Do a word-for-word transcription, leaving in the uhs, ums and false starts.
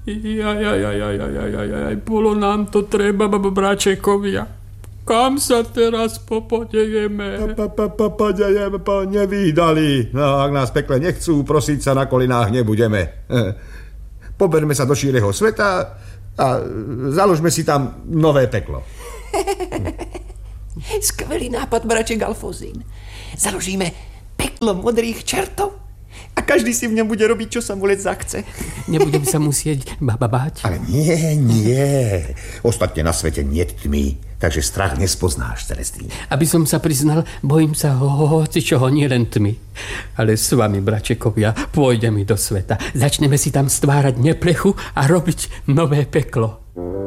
Jaj, jaj, jaj, jaj, jaj, jaj, jaj, bolo nám to treba, bračekovia. Kam sa teraz popodejeme? Popodejeme, nevydali. No, ak nás pekle nechcú, prosiť sa na kolinách nebudeme. Poberme sa do šíreho sveta a založme si tam nové peklo. Skvelý nápad, braček Alfozín. Založíme peklo modrých čertov a každý si v ňom bude robiť, čo sa mu len zachce. Nebudem sa musieť baba báť? Ale nie, nie. Ostatne na svete niet tmy, takže strach nespoznáš, Celestín. Aby som sa priznal, bojím sa ho, hoci čoho, nie len tmy. Ale s vami, bračekovia, pôjdeme do sveta. Začneme si tam stvárať neplechu a robiť nové peklo.